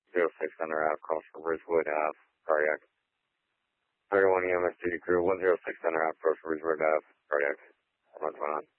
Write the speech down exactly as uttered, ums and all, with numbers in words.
zero six Center Ave, cross from Ridgewood Ave, cardiac. thirty-one E M S duty crew, one zero six Center Ave, approach Ridgewood Ave, cardiac. What's going on?